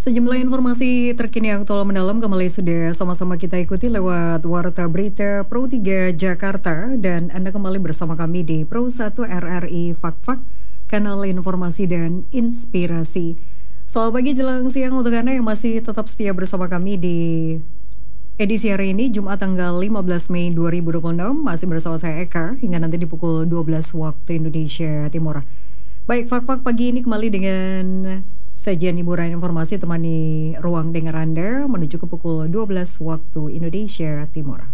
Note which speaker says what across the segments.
Speaker 1: Sejumlah informasi terkini aktual mendalam kembali sudah sama-sama kita ikuti lewat Warta Berita Pro 3 Jakarta dan Anda kembali bersama kami di Pro 1 RRI Fak-Fak, kanal informasi dan inspirasi. Selamat pagi jelang siang untuk Anda yang masih tetap setia bersama kami di edisi hari ini, Jumat tanggal 15 Mei 2026, masih bersama saya Eka hingga nanti di pukul 12 waktu Indonesia Timur. Baik, Fak-Fak pagi ini kembali dengan sajian hiburan informasi temani ruang dengar Anda menuju ke pukul 12 waktu Indonesia Timur.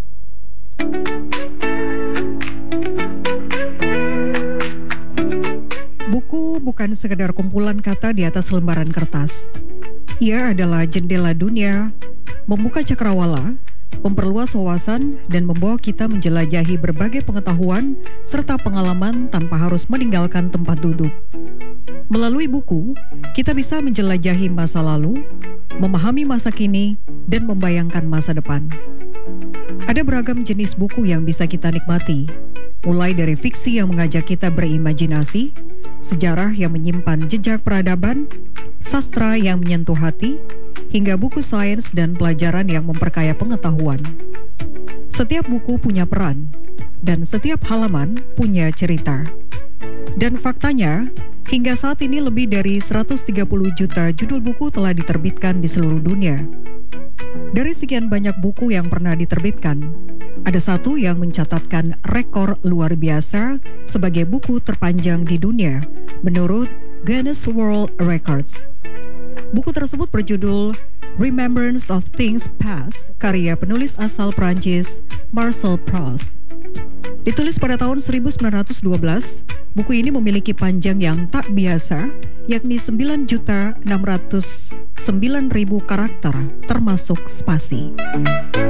Speaker 1: Buku bukan sekedar kumpulan kata di atas lembaran kertas. Ia adalah jendela dunia, membuka cakrawala, memperluas wawasan, dan membawa kita menjelajahi berbagai pengetahuan serta pengalaman tanpa harus meninggalkan tempat duduk. Melalui buku, kita bisa menjelajahi masa lalu, memahami masa kini, dan membayangkan masa depan. Ada beragam jenis buku yang bisa kita nikmati, mulai dari fiksi yang mengajak kita berimajinasi, sejarah yang menyimpan jejak peradaban, sastra yang menyentuh hati, hingga buku sains dan pelajaran yang memperkaya pengetahuan. Setiap buku punya peran, dan setiap halaman punya cerita. Dan faktanya, hingga saat ini lebih dari 130 juta judul buku telah diterbitkan di seluruh dunia. Dari sekian banyak buku yang pernah diterbitkan, ada satu yang mencatatkan rekor luar biasa sebagai buku terpanjang di dunia menurut Guinness World Records. Buku tersebut berjudul Remembrance of Things Past, karya penulis asal Prancis Marcel Proust. Ditulis pada tahun 1912, buku ini memiliki panjang yang tak biasa, yakni 9.609.000 karakter, termasuk spasi.